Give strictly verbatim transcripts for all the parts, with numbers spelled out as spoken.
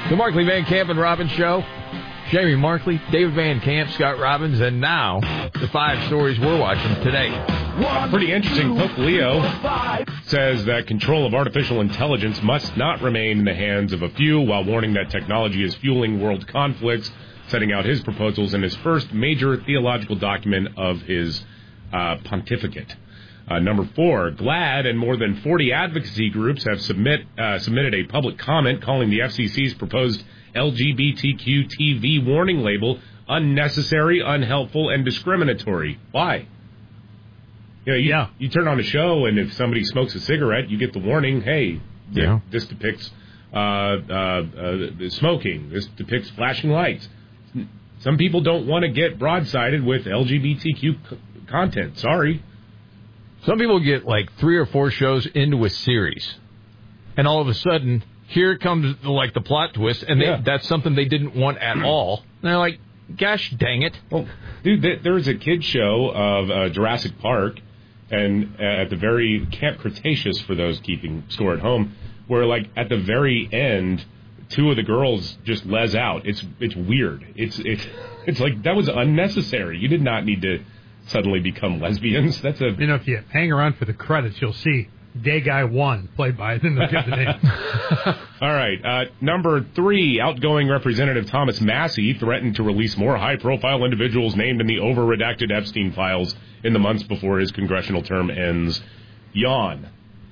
The Markley Van Camp and Robbins Show. Jamie Markley, David Van Camp, Scott Robbins, and now the five stories we're watching today. Pretty interesting. Pope Leo says that control of artificial intelligence must not remain in the hands of a few, while warning that technology is fueling world conflicts, setting out his proposals in his first major theological document of his uh, pontificate. Uh, number four, GLAAD and more than forty advocacy groups have submit uh, submitted a public comment calling the F C C's proposed L G B T Q T V warning label unnecessary, unhelpful, and discriminatory. Why? You know, you, yeah. you turn on a show, and if somebody smokes a cigarette, you get the warning, hey, yeah. this depicts uh, uh, uh, smoking. This depicts flashing lights. Some people don't want to get broadsided with L G B T Q c- content. Sorry. Some people get like three or four shows into a series, and all of a sudden, here comes like the plot twist, and they, yeah. that's something they didn't want at all. And they're like, gosh dang it. Well, dude, th- there was a kid's show of uh, Jurassic Park, and uh, at the very Camp Cretaceous, for those keeping score at home, where like at the very end, two of the girls just les out. It's it's weird. It's it's it's like that was unnecessary. You did not need to suddenly become lesbians. That's a you know if you hang around for the credits, you'll see Gay Guy One played by then they'll give the name. All right, uh, number three, outgoing Representative Thomas Massie threatened to release more high-profile individuals named in the over-redacted Epstein files in the months before his congressional term ends. Yawn.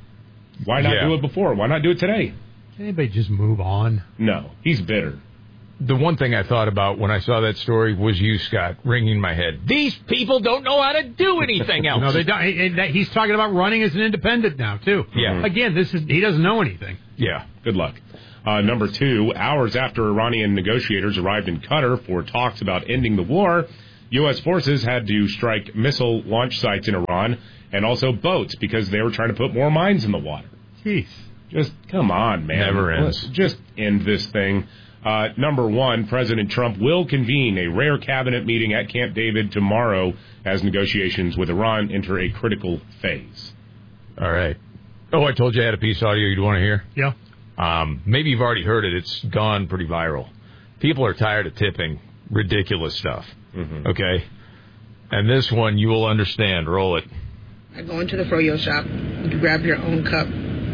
Why not yeah. do it before? Why not do it today? Can anybody just move on? No, he's bitter. The one thing I thought about when I saw that story was you, Scott, ringing my head. These people don't know how to do anything else. No, they don't. And he's talking about running as an independent now, too. Yeah. Again, this is he doesn't know anything. Yeah. Good luck. Uh, number two, hours after Iranian negotiators arrived in Qatar for talks about ending the war, U S forces had to strike missile launch sites in Iran and also boats because they were trying to put more mines in the water. Jeez. Just, come on, man. Never ends. Let's just end this thing. Uh, number one, President Trump will convene a rare cabinet meeting at Camp David tomorrow as negotiations with Iran enter a critical phase. All right. Oh, I told you I had a piece of audio you'd want to hear? Yeah. Um, maybe you've already heard it. It's gone pretty viral. People are tired of tipping ridiculous stuff. Mm-hmm. Okay? And this one, you will understand. Roll it. I go into the froyo shop. You grab your own cup.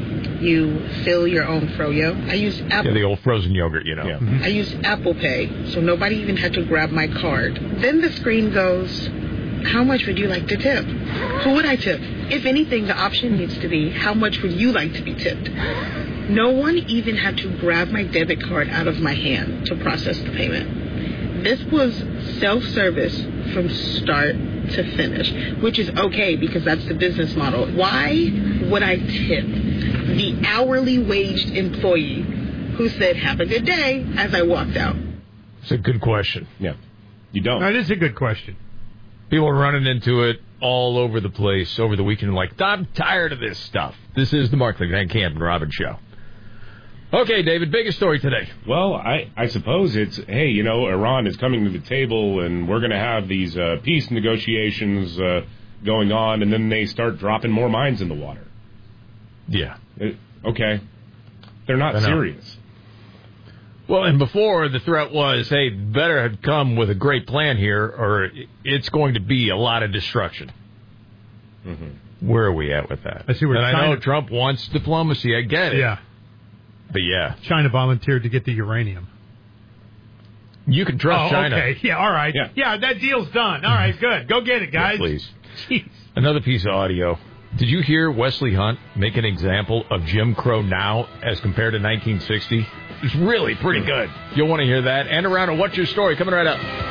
You fill your own froyo. I use Apple. Yeah, the old frozen yogurt, you know. Yeah. Mm-hmm. I use Apple Pay, so nobody even had to grab my card. Then the screen goes, how much would you like to tip? Who would I tip? If anything, the option needs to be, how much would you like to be tipped? No one even had to grab my debit card out of my hand to process the payment. This was self-service from start to finish, which is okay because that's the business model. Why would I tip the hourly waged employee who said, have a good day, as I walked out? It's a good question. Yeah. You don't. That is a good question. People are running into it all over the place over the weekend like, I'm tired of this stuff. This is the Markley Van Camp and Robbins Show. Okay, David, biggest story today. Well, I, I suppose it's, hey, you know, Iran is coming to the table, and we're going to have these uh, peace negotiations uh, going on, and then they start dropping more mines in the water. Yeah. It, okay. They're not serious. Well, and before, the threat was, hey, better have come with a great plan here, or it's going to be a lot of destruction. Mm-hmm. Where are we at with that? I see where and China... I know Trump wants diplomacy. I get it. Yeah. But, yeah. China volunteered to get the uranium. You can trust oh, China. Okay. Yeah, all right. Yeah. yeah, that deal's done. All right, good. Go get it, guys. Yeah, please. Jeez. Another piece of audio. Did you hear Wesley Hunt make an example of Jim Crow now as compared to nineteen sixty? It's really pretty good. You'll want to hear that. And around a What's Your Story coming right up.